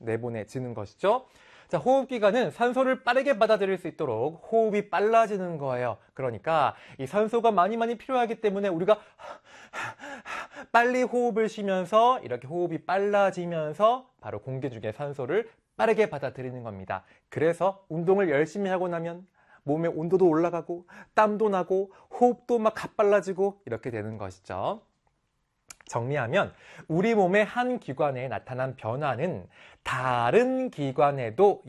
내보내지는 것이죠. 자, 호흡기관은 산소를 빠르게 받아들일 수 있도록 호흡이 빨라지는 거예요. 그러니까 이 산소가 많이 필요하기 때문에 우리가 빨리 호흡을 쉬면서 이렇게 호흡이 빨라지면서 바로 공기 중에 산소를 빠르게 받아들이는 겁니다. 그래서 운동을 열심히 하고 나면 몸의 온도도 올라가고 땀도 나고 호흡도 막 가빨라지고 이렇게 되는 것이죠. 정리하면 우리 몸의 한 기관에 나타난 변화는 다른 기관에도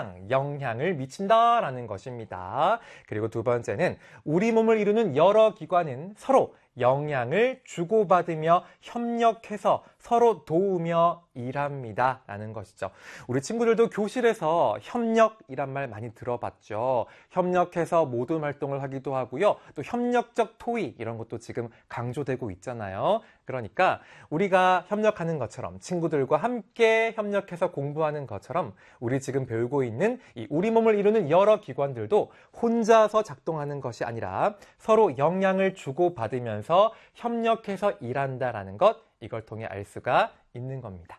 영향을 미친다라는 것입니다. 그리고 두 번째는 우리 몸을 이루는 여러 기관은 서로 영향을 주고받으며 협력해서 서로 도우며 일합니다 라는 것이죠. 우리 친구들도 교실에서 협력이란 말 많이 들어봤죠. 협력해서 모든 활동을 하기도 하고요. 또 협력적 토의 이런 것도 지금 강조되고 있잖아요. 그러니까 우리가 협력하는 것처럼 친구들과 함께 협력해서 공부하는 것처럼 우리 지금 배우고 있는 이 우리 몸을 이루는 여러 기관들도 혼자서 작동하는 것이 아니라 서로 영향을 주고받으면서 협력해서 일한다라는 것, 이걸 통해 알 수가 있는 겁니다.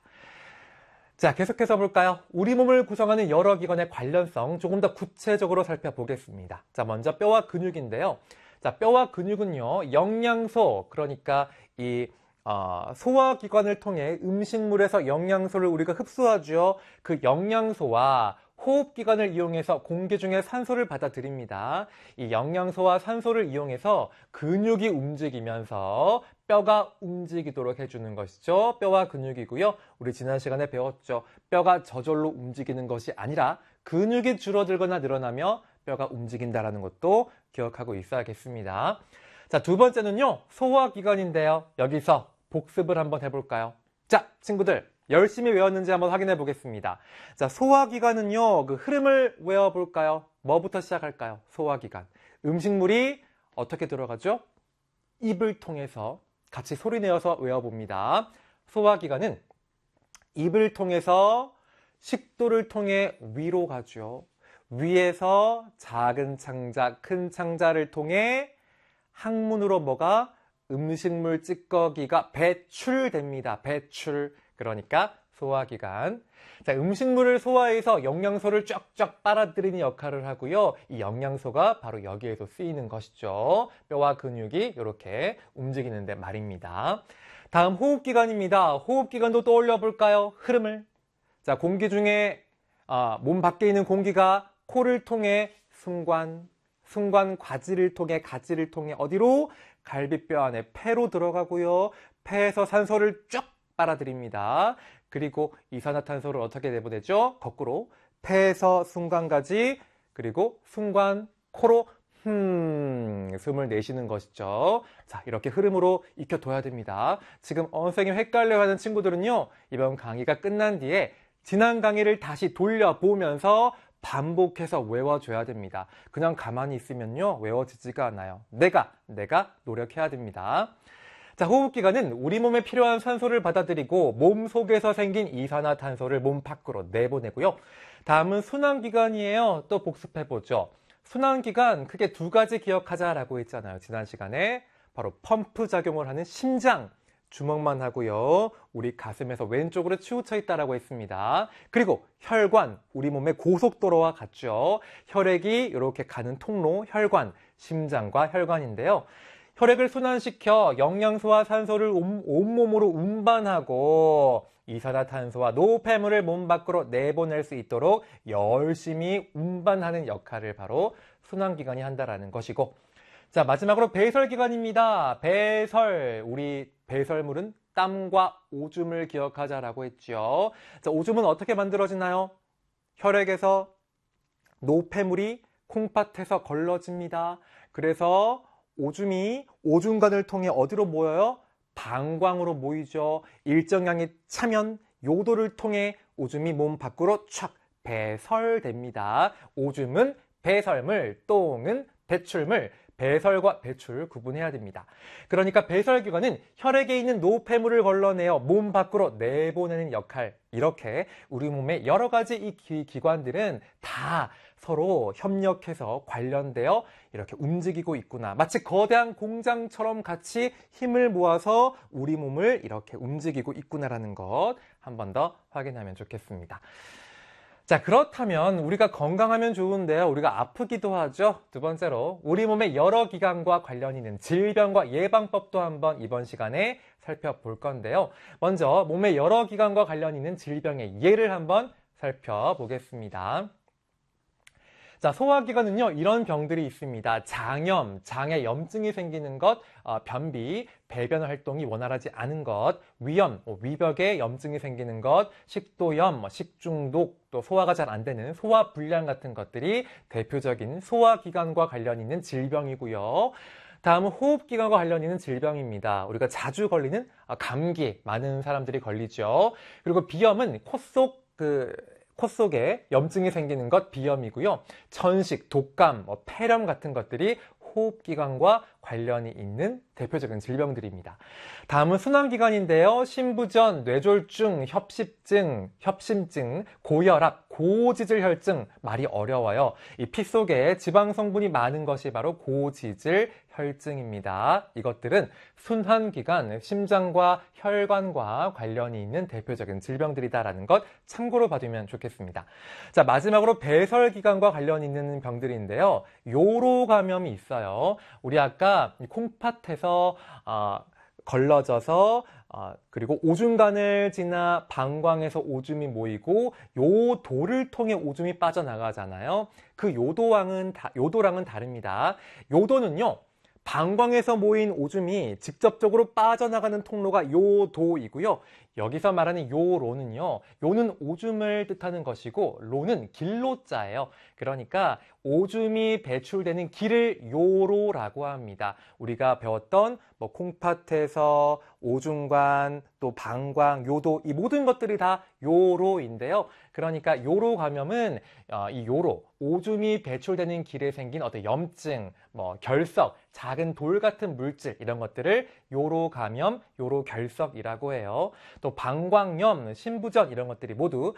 자, 계속해서 볼까요? 우리 몸을 구성하는 여러 기관의 관련성 조금 더 구체적으로 살펴보겠습니다. 자, 먼저 뼈와 근육인데요. 자, 뼈와 근육은요, 영양소, 그러니까 이 소화기관을 통해 음식물에서 영양소를 우리가 흡수하죠. 그 영양소와 호흡기관을 이용해서 공기 중에 산소를 받아들입니다. 이 영양소와 산소를 이용해서 근육이 움직이면서 뼈가 움직이도록 해주는 것이죠. 뼈와 근육이고요. 우리 지난 시간에 배웠죠. 뼈가 저절로 움직이는 것이 아니라 근육이 줄어들거나 늘어나며 뼈가 움직인다는 것도 기억하고 있어야겠습니다. 자, 두 번째는요, 소화기관인데요. 여기서 복습을 한번 해볼까요? 자, 친구들 열심히 외웠는지 한번 확인해 보겠습니다. 자, 소화기관은요, 그 흐름을 외워볼까요? 뭐부터 시작할까요? 소화기관. 음식물이 어떻게 들어가죠? 입을 통해서 같이 소리내어서 외워봅니다. 소화기관은 입을 통해서 식도를 통해 위로 가죠. 위에서 작은 창자, 큰 창자를 통해 항문으로 뭐가? 음식물 찌꺼기가 배출됩니다. 배출. 그러니까 소화기관. 자, 음식물을 소화해서 영양소를 쫙쫙 빨아들이는 역할을 하고요. 이 영양소가 바로 여기에서 쓰이는 것이죠. 뼈와 근육이 이렇게 움직이는데 말입니다. 다음 호흡기관입니다. 호흡기관도 떠올려 볼까요? 흐름을. 자, 공기 중에 몸 밖에 있는 공기가 코를 통해 승관 과지를 통해 어디로? 갈비뼈 안에 폐로 들어가고요. 폐에서 산소를 쫙 빨아들입니다. 그리고 이산화탄소를 어떻게 내보내죠? 거꾸로 폐에서 승관까지, 그리고 승관 코로 숨을 내쉬는 것이죠. 자, 이렇게 흐름으로 익혀둬야 됩니다. 지금 선생님 헷갈려하는 친구들은요, 이번 강의가 끝난 뒤에 지난 강의를 다시 돌려보면서 반복해서 외워줘야 됩니다. 그냥 가만히 있으면요, 외워지지가 않아요. 내가 노력해야 됩니다. 자, 호흡기관은 우리 몸에 필요한 산소를 받아들이고 몸 속에서 생긴 이산화탄소를 몸 밖으로 내보내고요. 다음은 순환기관이에요. 또 복습해보죠. 순환기관 크게 두 가지 기억하자라고 했잖아요. 지난 시간에 바로 펌프 작용을 하는 심장, 주먹만 하고요. 우리 가슴에서 왼쪽으로 치우쳐 있다라고 했습니다. 그리고 혈관, 우리 몸의 고속도로와 같죠. 혈액이 이렇게 가는 통로, 혈관, 심장과 혈관인데요. 혈액을 순환시켜 영양소와 산소를 온몸으로 운반하고 이산화탄소와 노폐물을 몸 밖으로 내보낼 수 있도록 열심히 운반하는 역할을 바로 순환기관이 한다라는 것이고, 자, 마지막으로 배설기관입니다. 배설, 우리 배설물은 땀과 오줌을 기억하자라고 했죠. 자, 오줌은 어떻게 만들어지나요? 혈액에서 노폐물이 콩팥에서 걸러집니다. 그래서 오줌이 오줌관을 통해 어디로 모여요? 방광으로 모이죠. 일정량이 차면 요도를 통해 오줌이 몸 밖으로 촥 배설됩니다. 오줌은 배설물, 똥은 배출물, 배설과 배출 구분해야 됩니다. 그러니까 배설기관은 혈액에 있는 노폐물을 걸러내어 몸 밖으로 내보내는 역할, 이렇게 우리 몸의 여러 가지 이 기관들은 다 서로 협력해서 관련되어 이렇게 움직이고 있구나. 마치 거대한 공장처럼 같이 힘을 모아서 우리 몸을 이렇게 움직이고 있구나라는 것 한 번 더 확인하면 좋겠습니다. 자, 그렇다면 우리가 건강하면 좋은데요. 우리가 아프기도 하죠. 두 번째로 우리 몸의 여러 기관과 관련 있는 질병과 예방법도 한번 이번 시간에 살펴볼 건데요. 먼저 몸의 여러 기관과 관련 있는 질병의 예를 한번 살펴보겠습니다. 자, 소화기관은요, 이런 병들이 있습니다. 장염, 장에 염증이 생기는 것, 변비, 배변 활동이 원활하지 않은 것, 위염, 위벽에 염증이 생기는 것, 식도염, 식중독, 또 소화가 잘 안 되는 소화불량 같은 것들이 대표적인 소화기관과 관련 있는 질병이고요. 다음은 호흡기관과 관련 있는 질병입니다. 우리가 자주 걸리는 감기, 많은 사람들이 걸리죠. 그리고 비염은 코 속에 염증이 생기는 것 비염이고요. 천식, 독감, 폐렴 같은 것들이 호흡기관과 관련이 있는 대표적인 질병들입니다. 다음은 순환기관인데요. 심부전, 뇌졸중, 협심증, 고혈압, 고지질 혈증, 말이 어려워요. 이 피 속에 지방 성분이 많은 것이 바로 고지질 혈증입니다. 이것들은 순환기관, 심장과 혈관과 관련이 있는 대표적인 질병들이다라는 것 참고로 봐두면 좋겠습니다. 자, 마지막으로 배설기관과 관련 있는 병들인데요. 요로 감염이 있어요. 우리 아까 콩팥에서 걸러져서 그리고 오줌관을 지나 방광에서 오줌이 모이고 요도를 통해 오줌이 빠져나가잖아요. 그 요도랑은 다릅니다. 요도는요, 방광에서 모인 오줌이 직접적으로 빠져나가는 통로가 요도이고요. 여기서 말하는 요로는요, 요는 오줌을 뜻하는 것이고 로는 길로자예요. 그러니까 오줌이 배출되는 길을 요로라고 합니다. 우리가 배웠던 콩팥에서 오줌관, 또 방광, 요도, 이 모든 것들이 다 요로인데요. 그러니까 요로 감염은 이 요로, 오줌이 배출되는 길에 생긴 어떤 염증, 결석, 작은 돌 같은 물질, 이런 것들을 요로 감염, 요로 결석이라고 해요. 또 방광염, 심부전, 이런 것들이 모두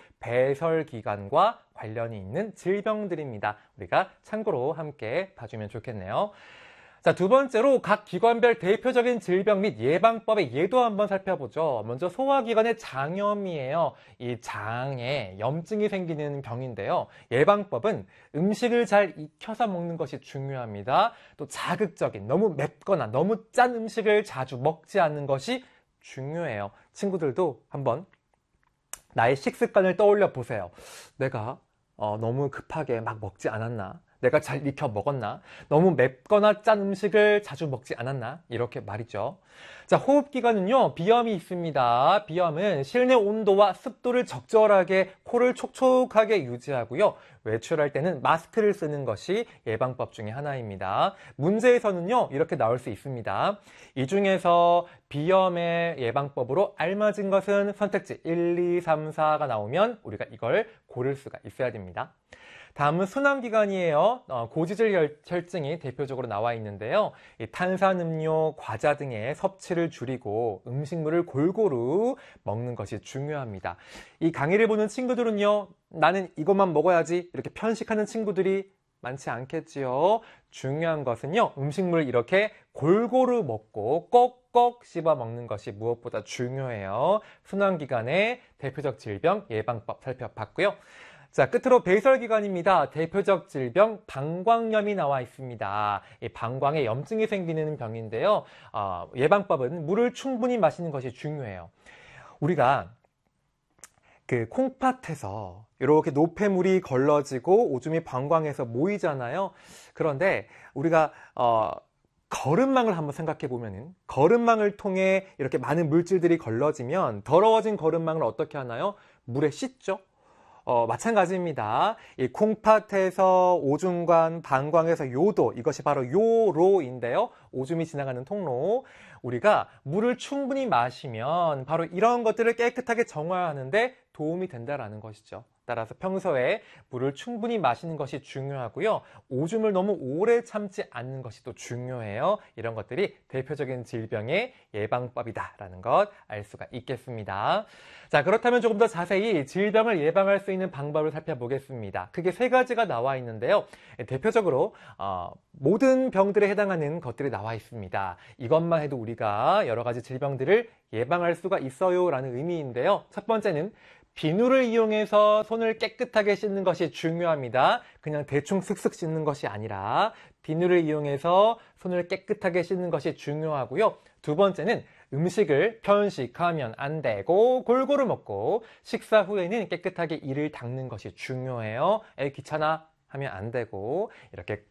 배설기관과 관련이 있는 질병들입니다. 우리가 참고로 함께 봐주면 좋겠네요. 자, 두 번째로 각 기관별 대표적인 질병 및 예방법의 예도 한번 살펴보죠. 먼저 소화기관의 장염이에요. 이 장에 염증이 생기는 병인데요. 예방법은 음식을 잘 익혀서 먹는 것이 중요합니다. 또 자극적인, 너무 맵거나 너무 짠 음식을 자주 먹지 않는 것이 중요해요. 친구들도 한번 나의 식습관을 떠올려 보세요. 내가 너무 급하게 막 먹지 않았나? 내가 잘 익혀 먹었나? 너무 맵거나 짠 음식을 자주 먹지 않았나? 이렇게 말이죠. 자, 호흡기관은요, 비염이 있습니다. 비염은 실내 온도와 습도를 적절하게 코를 촉촉하게 유지하고요. 외출할 때는 마스크를 쓰는 것이 예방법 중에 하나입니다. 문제에서는요, 이렇게 나올 수 있습니다. 이 중에서 비염의 예방법으로 알맞은 것은 선택지 1, 2, 3, 4가 나오면 우리가 이걸 고를 수가 있어야 됩니다. 다음은 순환기관이에요. 고지질 혈증이 대표적으로 나와 있는데요. 탄산음료, 과자 등의 섭취를 줄이고 음식물을 골고루 먹는 것이 중요합니다. 이 강의를 보는 친구들은요, 나는 이것만 먹어야지 이렇게 편식하는 친구들이 많지 않겠지요. 중요한 것은요, 음식물을 이렇게 골고루 먹고 꼭꼭 씹어 먹는 것이 무엇보다 중요해요. 순환기관의 대표적 질병 예방법 살펴봤고요. 자, 끝으로 배설기관입니다. 대표적 질병 방광염이 나와 있습니다. 이 방광에 염증이 생기는 병인데요. 예방법은 물을 충분히 마시는 것이 중요해요. 우리가 그 콩팥에서 이렇게 노폐물이 걸러지고 오줌이 방광에서 모이잖아요. 그런데 우리가 거름망을 한번 생각해 보면은 거름망을 통해 이렇게 많은 물질들이 걸러지면 더러워진 거름망을 어떻게 하나요? 물에 씻죠. 마찬가지입니다. 이 콩팥에서 오줌관, 방광에서 요도, 이것이 바로 요로인데요. 오줌이 지나가는 통로. 우리가 물을 충분히 마시면 바로 이런 것들을 깨끗하게 정화하는데 도움이 된다라는 것이죠. 따라서 평소에 물을 충분히 마시는 것이 중요하고요. 오줌을 너무 오래 참지 않는 것이 또 중요해요. 이런 것들이 대표적인 질병의 예방법이다라는 것 알 수가 있겠습니다. 자, 그렇다면 조금 더 자세히 질병을 예방할 수 있는 방법을 살펴보겠습니다. 크게 세 가지가 나와 있는데요. 대표적으로 모든 병들에 해당하는 것들이 나와 있습니다. 이것만 해도 우리가 여러 가지 질병들을 예방할 수가 있어요 라는 의미인데요. 첫 번째는 비누를 이용해서 손을 깨끗하게 씻는 것이 중요합니다. 그냥 대충 슥슥 씻는 것이 아니라 비누를 이용해서 손을 깨끗하게 씻는 것이 중요하고요. 두 번째는 음식을 편식하면 안 되고 골고루 먹고 식사 후에는 깨끗하게 이를 닦는 것이 중요해요. 귀찮아 하면 안 되고 이렇게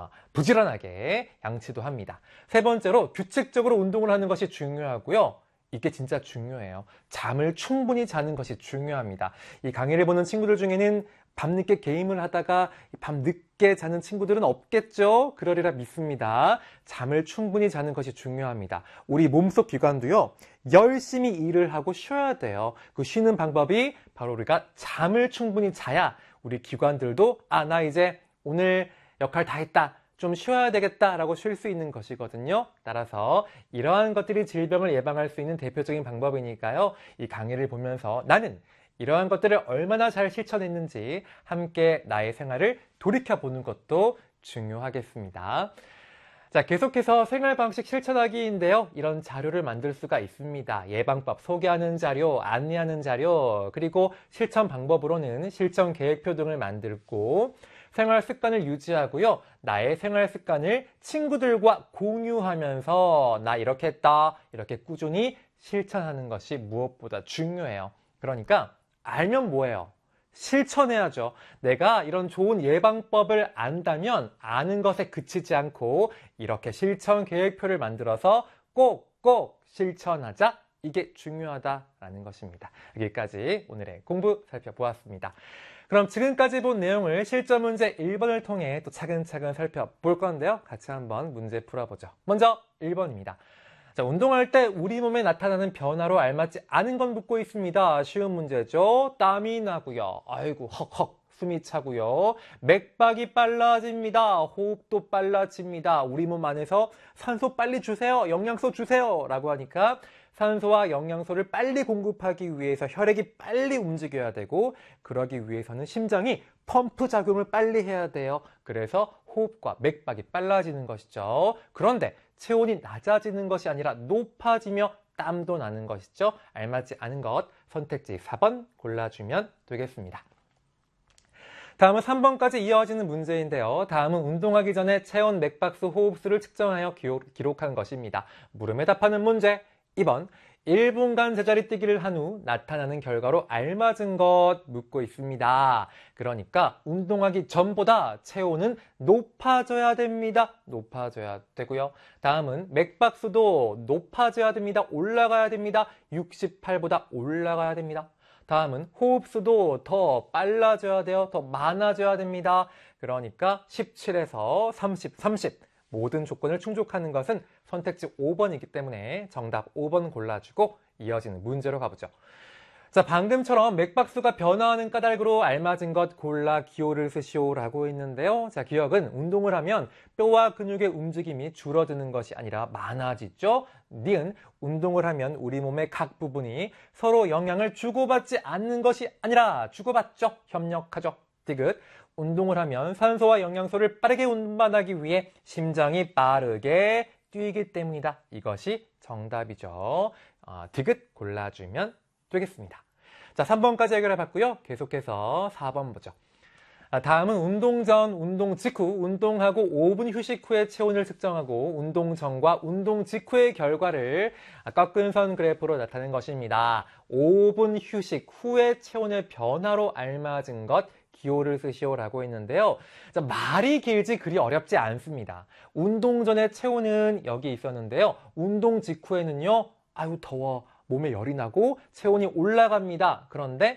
부지런하게 양치도 합니다. 세 번째로 규칙적으로 운동을 하는 것이 중요하고요. 이게 진짜 중요해요. 잠을 충분히 자는 것이 중요합니다. 이 강의를 보는 친구들 중에는 밤늦게 게임을 하다가 밤늦게 자는 친구들은 없겠죠? 그러리라 믿습니다. 잠을 충분히 자는 것이 중요합니다. 우리 몸속 기관도요, 열심히 일을 하고 쉬어야 돼요. 그 쉬는 방법이 바로 우리가 잠을 충분히 자야 우리 기관들도 나 이제 오늘 역할 다 했다. 좀 쉬어야 되겠다라고 쉴 수 있는 것이거든요. 따라서 이러한 것들이 질병을 예방할 수 있는 대표적인 방법이니까요. 이 강의를 보면서 나는 이러한 것들을 얼마나 잘 실천했는지 함께 나의 생활을 돌이켜보는 것도 중요하겠습니다. 자, 계속해서 생활방식 실천하기인데요. 이런 자료를 만들 수가 있습니다. 예방법 소개하는 자료, 안내하는 자료, 그리고 실천 방법으로는 실천 계획표 등을 만들고 생활 습관을 유지하고요. 나의 생활 습관을 친구들과 공유하면서 나 이렇게 했다, 이렇게 꾸준히 실천하는 것이 무엇보다 중요해요. 그러니까 알면 뭐예요? 실천해야죠. 내가 이런 좋은 예방법을 안다면 아는 것에 그치지 않고 이렇게 실천 계획표를 만들어서 꼭꼭 실천하자. 이게 중요하다라는 것입니다. 여기까지 오늘의 공부 살펴보았습니다. 그럼 지금까지 본 내용을 실전 문제 1번을 통해 또 차근차근 살펴볼 건데요. 같이 한번 문제 풀어보죠. 먼저 1번입니다. 자, 운동할 때 우리 몸에 나타나는 변화로 알맞지 않은 건 묻고 있습니다. 쉬운 문제죠. 땀이 나고요. 아이고 헉헉 숨이 차고요. 맥박이 빨라집니다. 호흡도 빨라집니다. 우리 몸 안에서 산소 빨리 주세요. 영양소 주세요. 라고 하니까 산소와 영양소를 빨리 공급하기 위해서 혈액이 빨리 움직여야 되고 그러기 위해서는 심장이 펌프 작용을 빨리 해야 돼요. 그래서 호흡과 맥박이 빨라지는 것이죠. 그런데 체온이 낮아지는 것이 아니라 높아지며 땀도 나는 것이죠. 알맞지 않은 것 선택지 4번 골라주면 되겠습니다. 다음은 3번까지 이어지는 문제인데요. 다음은 운동하기 전에 체온, 맥박수, 호흡수를 측정하여 기록한 것입니다. 물음에 답하는 문제 2번 1분간 제자리 뛰기를 한 후 나타나는 결과로 알맞은 것 묻고 있습니다. 그러니까 운동하기 전보다 체온은 높아져야 됩니다. 높아져야 되고요. 다음은 맥박수도 높아져야 됩니다. 올라가야 됩니다. 68보다 올라가야 됩니다. 다음은 호흡수도 더 빨라져야 돼요. 더 많아져야 됩니다. 그러니까 17에서 30 모든 조건을 충족하는 것은 선택지 5번이기 때문에 정답 5번 골라주고 이어지는 문제로 가보죠. 자, 방금처럼 맥박수가 변화하는 까닭으로 알맞은 것 골라 기호를 쓰시오라고 했는데요. 자, 기억은 운동을 하면 뼈와 근육의 움직임이 줄어드는 것이 아니라 많아지죠. 니은 운동을 하면 우리 몸의 각 부분이 서로 영향을 주고받지 않는 것이 아니라 주고받죠. 협력하죠. 디귿 운동을 하면 산소와 영양소를 빠르게 운반하기 위해 심장이 빠르게 뛰기 때문이다. 이것이 정답이죠. 디귿 골라주면 되겠습니다. 자, 3번까지 해결해 봤고요. 계속해서 4번 보죠. 다음은 운동 전, 운동 직후, 운동하고 5분 휴식 후의 체온을 측정하고 운동 전과 운동 직후의 결과를 꺾은 선 그래프로 나타낸 것입니다. 5분 휴식 후의 체온의 변화로 알맞은 것 기호를 쓰시오라고 했는데요. 자, 말이 길지 그리 어렵지 않습니다. 운동 전의 체온은 여기 있었는데요. 운동 직후에는요. 아유 더워. 몸에 열이 나고 체온이 올라갑니다. 그런데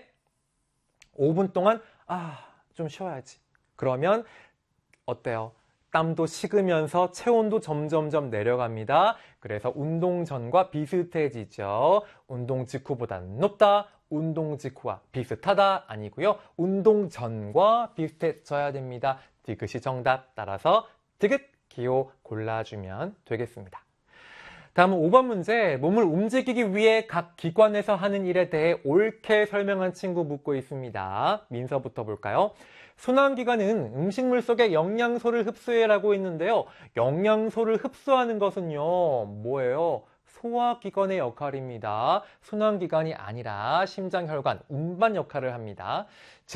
5분 동안 좀 쉬어야지. 그러면 어때요? 땀도 식으면서 체온도 점점점 내려갑니다. 그래서 운동 전과 비슷해지죠. 운동 직후보다는 높다. 운동 직후와 비슷하다 아니고요. 운동 전과 비슷해져야 됩니다. 디귿이 정답. 따라서 디귿, 기호 골라주면 되겠습니다. 다음은 5번 문제. 몸을 움직이기 위해 각 기관에서 하는 일에 대해 옳게 설명한 친구 묻고 있습니다. 민서부터 볼까요? 순환기관은 음식물 속에 영양소를 흡수해라고 했는데요. 영양소를 흡수하는 것은요, 뭐예요? 소화기관의 역할입니다. 순환기관이 아니라 심장, 혈관, 운반 역할을 합니다.